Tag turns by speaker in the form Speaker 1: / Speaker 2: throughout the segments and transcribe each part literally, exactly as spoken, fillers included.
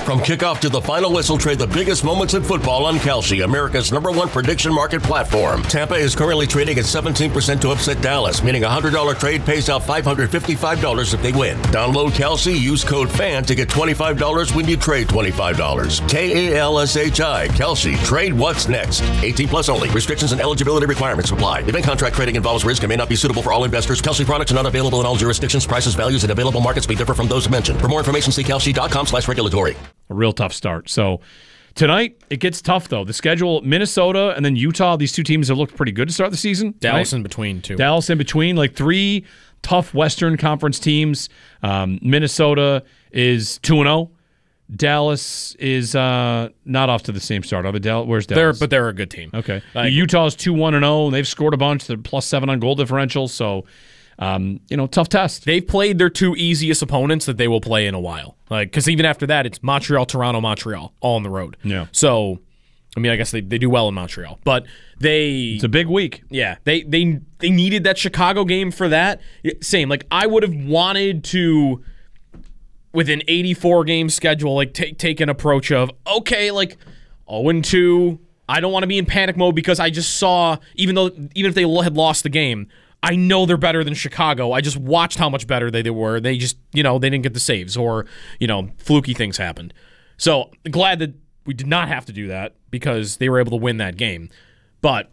Speaker 1: From kickoff to the final whistle, trade the biggest moments in football on Kalshi, America's number one prediction market platform. Tampa is currently trading at seventeen percent to upset Dallas, meaning a one hundred dollars trade pays out five hundred fifty-five dollars if they win. Download Kalshi, use code FAN to get twenty-five dollars when you trade twenty-five dollars. K A L S H I, Kalshi. Trade what's next. eighteen plus only. Restrictions and eligibility requirements apply. Event contract trading involves risk and may not be suitable for all investors. Kalshi products are not available in all jurisdictions. Prices, values, and available markets may differ from those mentioned. For more information, see kalshi.com slash regulatory.
Speaker 2: A real tough start. So tonight, it gets tough, though. The schedule, Minnesota and then Utah, these two teams have looked pretty good to start the season.
Speaker 3: Dallas
Speaker 2: right?
Speaker 3: in between, too.
Speaker 2: Dallas in between, like three tough Western Conference teams. Um, Minnesota is two and oh. Dallas is uh, not off to the same start. Are they Dallas? Where's Dallas?
Speaker 3: They're, but they're a good team.
Speaker 2: Okay. Uh, Utah's two one and oh, and they've scored a bunch. They're plus seven on goal differential, so... Um, you know, tough test.
Speaker 3: They've played their two easiest opponents that they will play in a while. Like, because even after that, it's Montreal, Toronto, Montreal, all on the road.
Speaker 2: Yeah.
Speaker 3: So, I mean, I guess they, they do well in Montreal, but they
Speaker 2: it's a big week.
Speaker 3: Yeah, they they they needed that Chicago game for that. Same. Like, I would have wanted to, with an eighty-four game schedule, like take take an approach of okay, like oh and two. I don't want to be in panic mode because I just saw, even though even if they had lost the game, I know they're better than Chicago. I just watched how much better they, they were. They just, you know, they didn't get the saves or, you know, fluky things happened. So glad that we did not have to do that because they were able to win that game. But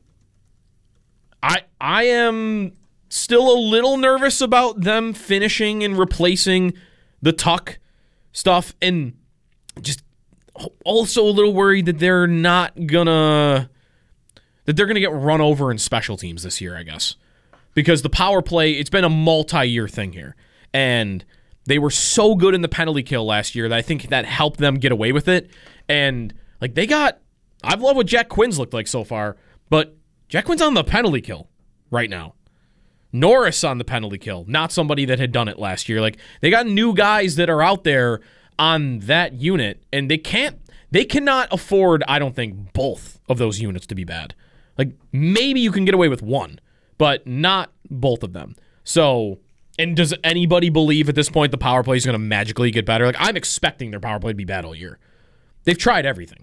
Speaker 3: I I am still a little nervous about them finishing and replacing the Tuck stuff, and just also a little worried that they're not gonna that they're gonna get run over in special teams this year, I guess. Because the power play, it's been a multi-year thing here. And they were so good in the penalty kill last year that I think that helped them get away with it. And, like, they got... I've loved what Jack Quinn's looked like so far, but Jack Quinn's on the penalty kill right now. Norris on the penalty kill, not somebody that had done it last year. Like, they got new guys that are out there on that unit, and they can't... They cannot afford, I don't think, both of those units to be bad. Like, maybe you can get away with one, but not both of them. So, and does anybody believe at this point the power play is going to magically get better? Like, I'm expecting their power play to be bad all year. They've tried everything.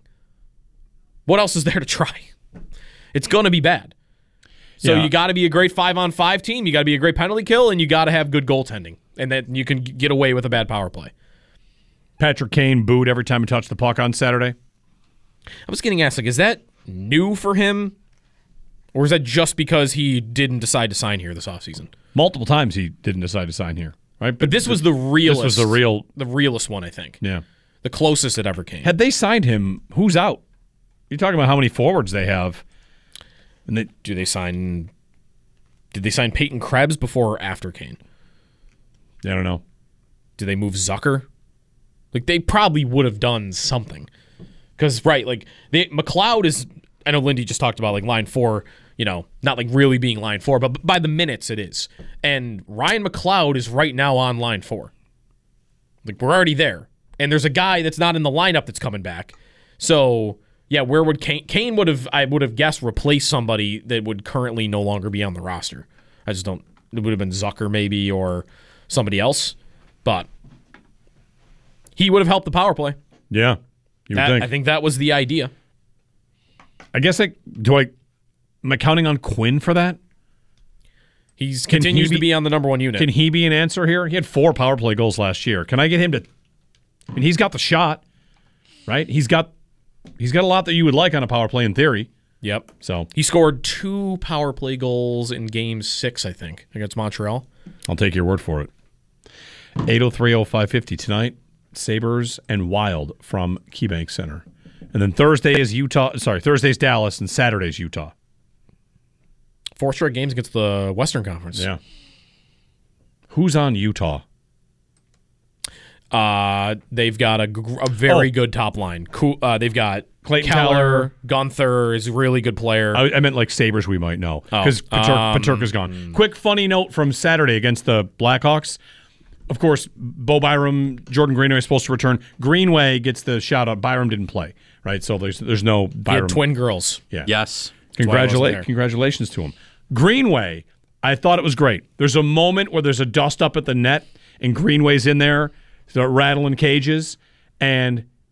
Speaker 3: What else is there to try? It's going to be bad. So yeah. You got to be a great five-on-five team, you got to be a great penalty kill, and you got to have good goaltending, and then you can get away with a bad power play.
Speaker 2: Patrick Kane booed every time he touched the puck on Saturday.
Speaker 3: I was getting asked, like, is that new for him? Or is that just because he didn't decide to sign here this offseason?
Speaker 2: Multiple times he didn't decide to sign here, right? But,
Speaker 3: but this was the realest.
Speaker 2: This was the real,
Speaker 3: the realest one, I think.
Speaker 2: Yeah,
Speaker 3: the closest it ever came.
Speaker 2: Had they signed him, who's out? You're talking about how many forwards they have, and they
Speaker 3: do they sign? Did they sign Peyton Krebs before or after Kane?
Speaker 2: I don't know.
Speaker 3: Did they move Zucker? Like they probably would have done something, because right, like they, McLeod is. I know Lindy just talked about like line four. You know, not like really being line four, but by the minutes it is. And Ryan McLeod is right now on line four. Like, we're already there. And there's a guy that's not in the lineup that's coming back. So, yeah, where would Kane... Kane would have, I would have guessed, replaced somebody that would currently no longer be on the roster. I just don't... It would have been Zucker maybe or somebody else. But he would have helped the power play.
Speaker 2: Yeah, you would
Speaker 3: that,
Speaker 2: think.
Speaker 3: I think that was the idea.
Speaker 2: I guess I... Do I... Am I counting on Quinn for that?
Speaker 3: He continues he be, to be on the number one unit.
Speaker 2: Can he be an answer here? He had four power play goals last year. Can I get him to... I mean, he's got the shot, right? He's got he's got a lot that you would like on a power play in theory.
Speaker 3: Yep.
Speaker 2: So
Speaker 3: he scored two power play goals in game six, I think, against Montreal.
Speaker 2: I'll take your word for it. eight oh three oh five fifty tonight. Sabres and Wild from KeyBank Center. And then Thursday is Utah. Sorry, Thursday's Dallas and Saturday's Utah.
Speaker 3: Four straight games against the Western Conference.
Speaker 2: Yeah. Who's on Utah?
Speaker 3: Uh, they've got a, a very oh. good top line. Cool. Uh, they've got Clayton Keller, Keller. Gunther is a really good player.
Speaker 2: I, I meant like Sabres we might know because oh. Paterka, um, Paterka's gone. Quick funny note from Saturday against the Blackhawks. Of course, Bo Byram, Jordan Greenway is supposed to return. Greenway gets the shout out. Byram didn't play, right? So there's there's no Byram.
Speaker 3: He had twin girls.
Speaker 2: Yeah.
Speaker 4: Yes.
Speaker 2: Congratulations, congratulations to him. Greenway, I thought it was great. There's a moment where there's a dust up at the net, and Greenway's in there, start rattling cages, and